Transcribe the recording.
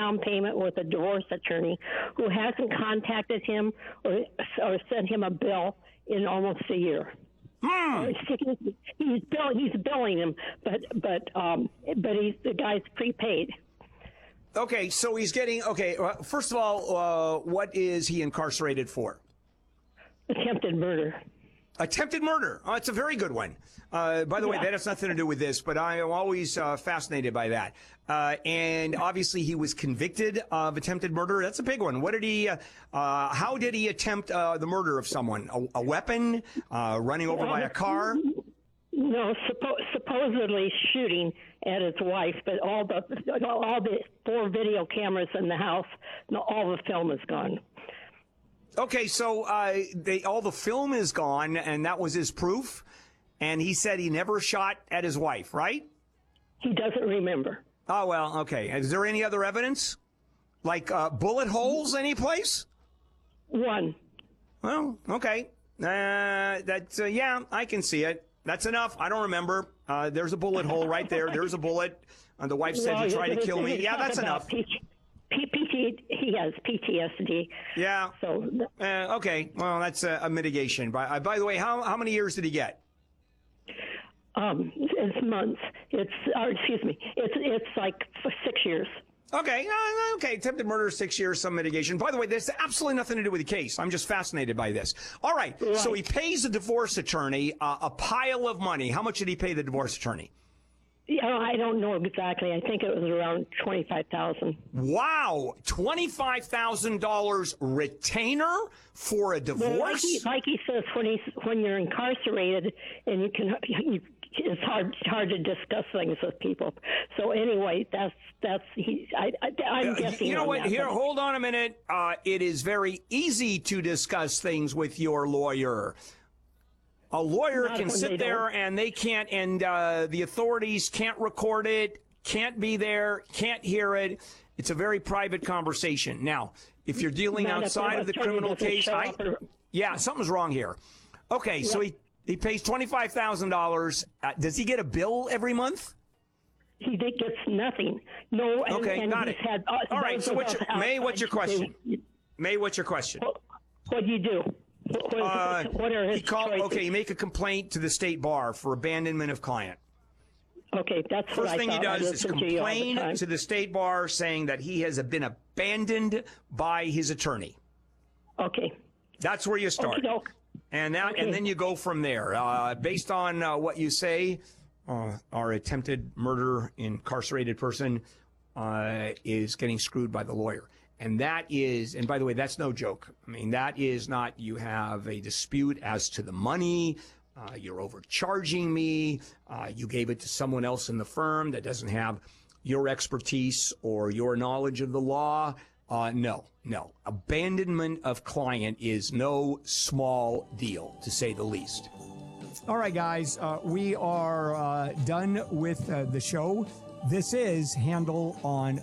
down payment with a divorce attorney who hasn't contacted him or sent him a bill in almost a year. He's billing him, but the guy's prepaid. Okay, so he's getting first of all, what is he incarcerated for? Attempted murder. Attempted murder. Oh, it's a very good one. By the way, that has nothing to do with this, but I am always fascinated by that. And obviously, he was convicted of attempted murder. That's a big one. What did he? How did he attempt the murder of someone? A weapon? Running over by a car? No, supposedly shooting at his wife, but all the 4 video cameras in the house, all the film is gone. Okay, so all the film is gone, and that was his proof. And he said he never shot at his wife, right? He doesn't remember. Oh, well, okay. Is there any other evidence? Like bullet holes anyplace? One. Well, okay. Yeah, I can see it. That's enough. I don't remember. There's a bullet hole right there. There's a bullet. The wife said you tried to kill me. Yeah, that's enough. He has PTSD. Yeah. So okay. Well, that's a mitigation. By the way, how many years did he get? It's months. It's like 6 years. Okay. Okay. Attempted murder, 6 years, some mitigation. By the way, there's absolutely nothing to do with the case. I'm just fascinated by this. All right. So he pays a divorce attorney a pile of money. How much did he pay the divorce attorney? Yeah, I don't know exactly. I think it was around $25,000. Wow, $25,000 retainer for a divorce? Well, like he says, when you're incarcerated, and it's hard to discuss things with people. So anyway, I'm guessing. You know what? Here, hold on a minute. It is very easy to discuss things with your lawyer. A lawyer can sit there and they can't, and the authorities can't record it, can't be there, can't hear it. It's a very private conversation. Now, if you're dealing outside of the criminal case, something's wrong here. Okay, so he pays $25,000. Does he get a bill every month? He gets nothing. No. Okay, got it. All right. So, May, what's your question? May, what's your question? What do you do? What are his choices? Okay, you make a complaint to the state bar for abandonment of client. Okay, that's what First thing he does is complain to the state bar saying that he has been abandoned by his attorney. Okay. That's where you start. And then you go from there. Based on what you say, our attempted murder incarcerated person is getting screwed by the lawyer. And by the way, that's no joke. I mean, that is not, you have a dispute as to the money, you're overcharging me, you gave it to someone else in the firm that doesn't have your expertise or your knowledge of the law. No. Abandonment of client is no small deal, to say the least. All right, guys, we are done with the show. This is Handel on